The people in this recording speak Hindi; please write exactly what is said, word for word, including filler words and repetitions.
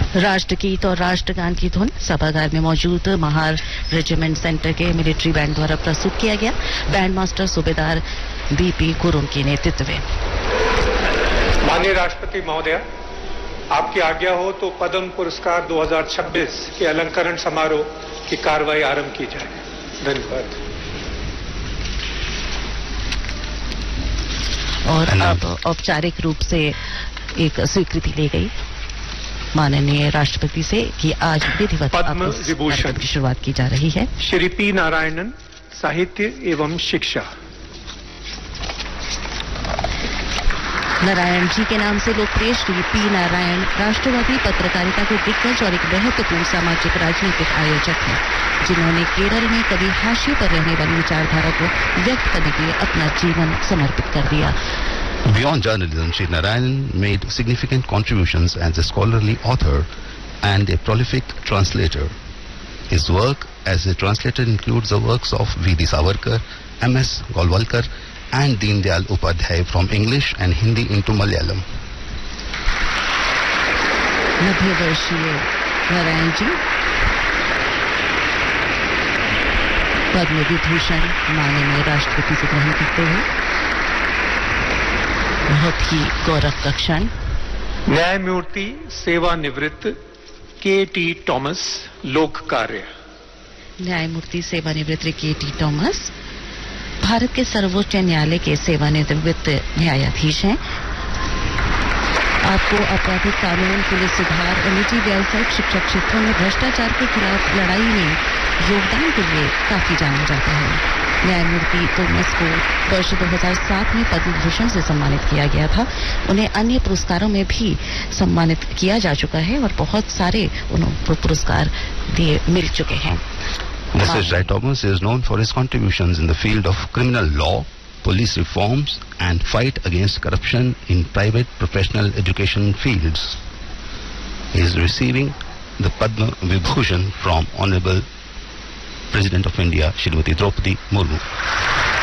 राष्ट्रगीत और राष्ट्रगान की धुन सभागार में मौजूद महार रेजिमेंट सेंटर के मिलिट्री बैंड द्वारा प्रस्तुत किया गया। बैंड मास्टर सूबेदार बीपी गुरुंग के नेतृत्व में। माननीय राष्ट्रपति महोदय, आपकी आज्ञा हो तो पद्म पुरस्कार दो हज़ार छब्बीस के अलंकरण समारोह की कार्रवाई आरंभ की जाए। धन्यवाद। और अब औपचारिक रूप से एक स्वीकृति ली गई माननीय राष्ट्रपति से कि आज विधिवत पद्म विभूषण की शुरुआत की जा रही है। श्री पी नारायणन, साहित्य एवं शिक्षा। नारायण जी के नाम से लोकप्रिय श्री पी नारायण राष्ट्रवादी पत्रकारिता के दिग्गज और एक महत्वपूर्ण सामाजिक राजनीतिक आयोजक हैं, जिन्होंने केरल में कभी हाशिए पर रहने वाली विचारधारा को व्यक्त करने के लिए अपना जीवन समर्पित कर दिया। Beyond journalism, Shri Narayanan made significant contributions as a scholarly author and a prolific translator. His work as a translator includes the works of V D Savarkar, M S Golwalkar and Deen Dayal Upadhyay from English and Hindi into Malayalam. नब्बे वर्षीय नारायण जी पद्म विभूषण माननीय राष्ट्रपति से ग्रहण करते हुए बहुत ही गौरव का क्षण। न्यायमूर्ति सेवानिवृत्त के टी टॉमस, लोक कार्य। न्यायमूर्ति सेवानिवृत्त के टी टॉमस भारत के सर्वोच्च न्यायालय के सेवानिवृत्त न्यायाधीश हैं। आपको आपराधिक कानून, पुलिस सुधार और निजी व्यावसायिक शिक्षा क्षेत्रों में भ्रष्टाचार के खिलाफ लड़ाई में योगदान के लिए काफी जाना जाता है। न्यायमूर्ति टॉमस को वर्ष दो हज़ार सात में पद्म भूषण से सम्मानित किया गया था। उन्हें अन्य पुरस्कारों में भी सम्मानित किया जा चुका है और बहुत सारे उन्हें पुरस्कार दिए मिल चुके हैं। Mister Ray Thomas is known for his contributions in the field of criminal law, police reforms and fight against corruption in private professional education fields. He is receiving the Padma Vibhushan from Honorable President of India, Shrimati Draupadi Murmu.